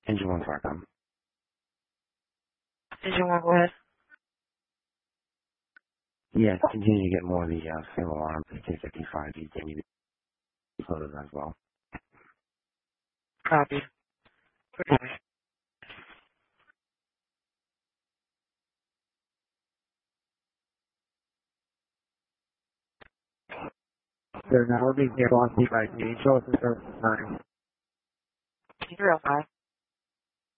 Engine 1 Farcom. Engine 1, go ahead. Yeah, continue to get more of the single arm K55. Get me the photos as well. Copy. Forgive me. Sir, now we're being here on by the Angel Service Design. 0-5.